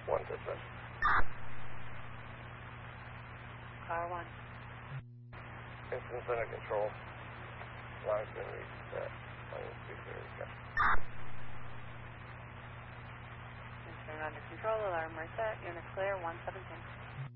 1 dispatch. Car 1. Incident's under control. Line's been reset. Line is reset. Incident under control, alarm reset, units clear, 117.